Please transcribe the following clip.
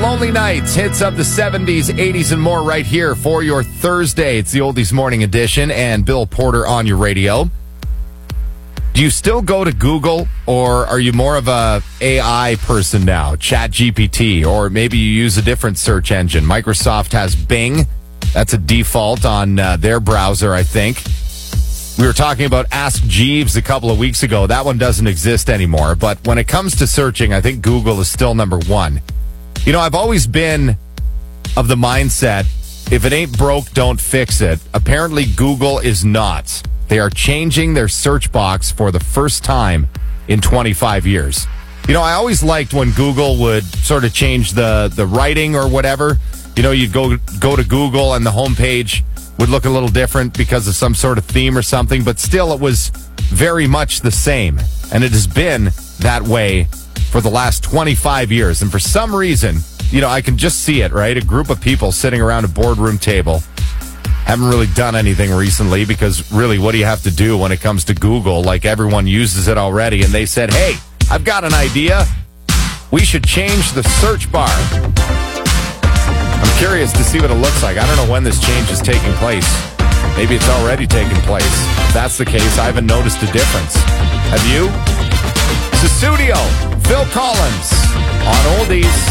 Lonely Nights, hits of the 70s, 80s, and more right here for your Thursday. It's the Oldies Morning Edition and Bill Porter on your radio. Do you still go to Google, or are you more of a AI person now? ChatGPT, or maybe you use a different search engine. Microsoft has Bing. That's a default on their browser, I think. We were talking about Ask Jeeves a couple of weeks ago. That one doesn't exist anymore. But when it comes to searching, I think Google is still number one. You know, I've always been of the mindset, if it ain't broke, don't fix it. Apparently, Google is not. They are changing their search box for the first time in 25 years. You know, I always liked when Google would sort of change the writing or whatever. You know, you'd go to Google and the homepage would look a little different because of some sort of theme or something, but still it was very much the same. And it has been that way for the last 25 years. And for some reason, you know, I can just see it, right? A group of people sitting around a boardroom table. Haven't really done anything recently because really what do you have to do when it comes to Google? Like everyone uses it already. And they said, hey, I've got an idea. We should change the search bar. I'm curious to see what it looks like. I don't know when this change is taking place. Maybe it's already taken place. If that's the case, I haven't noticed a difference. Have you? Sussudio, Phil Collins on Oldies.